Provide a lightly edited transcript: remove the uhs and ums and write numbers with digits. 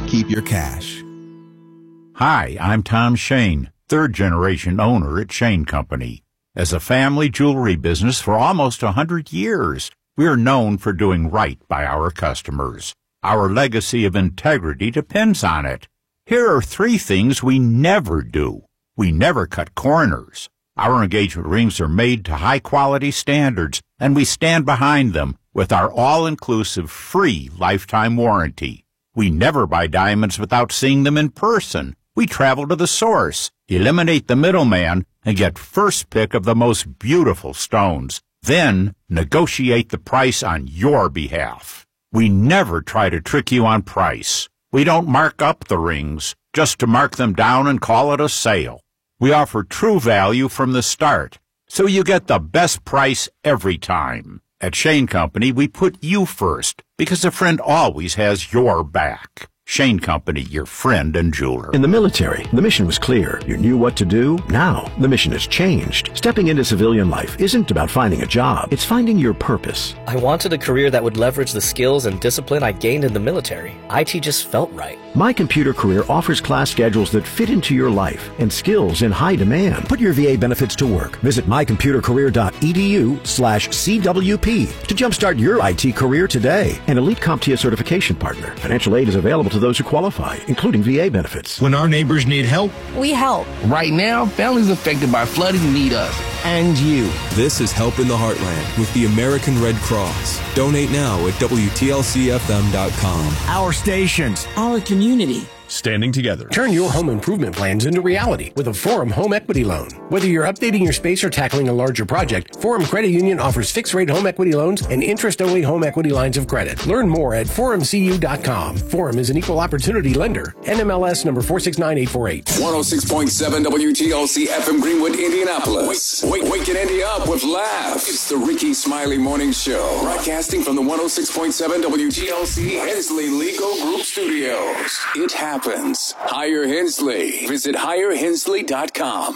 keep your cash. Hi, I'm Tom Shane, third-generation owner at Shane Company. As a family jewelry business for almost 100 years, we are known for doing right by our customers. Our legacy of integrity depends on it. Here are 3 things we never do. We never cut corners. Our engagement rings are made to high-quality standards, and we stand behind them with our all-inclusive free lifetime warranty. We never buy diamonds without seeing them in person. We travel to the source, eliminate the middleman, and get first pick of the most beautiful stones. Then negotiate the price on your behalf. We never try to trick you on price. We don't mark up the rings just to mark them down and call it a sale. We offer true value from the start, so you get the best price every time. At Shane Company, we put you first because a friend always has your back. Shane Company, your friend and jeweler. In the military, the mission was clear. You knew what to do. Now, the mission has changed. Stepping into civilian life isn't about finding a job. It's finding your purpose. I wanted a career that would leverage the skills and discipline I gained in the military. IT just felt right. My Computer Career offers class schedules that fit into your life and skills in high demand. Put your VA benefits to work. Visit mycomputercareer.edu/CWP to jumpstart your IT career today. An elite CompTIA certification partner. Financial aid is available to those who qualify, including VA benefits. When our neighbors need help, we help. Right now, families affected by flooding need us and you. This is Help in the Heartland with the American Red Cross. Donate now at WTLCFM.com. Our stations, our community. Standing together. Turn your home improvement plans into reality with a Forum Home Equity Loan. Whether you're updating your space or tackling a larger project, Forum Credit Union offers fixed-rate home equity loans and interest-only home equity lines of credit. Learn more at forumcu.com. Forum is an equal opportunity lender. NMLS number 469848. 106.7 WTLC FM Greenwood, Indianapolis. Waking Indy up with laughs. It's the Ricky Smiley Morning Show. Broadcasting from the 106.7 WTLC Hensley Legal Group Studios. It happens. Hire Hensley. Visit hirehensley.com.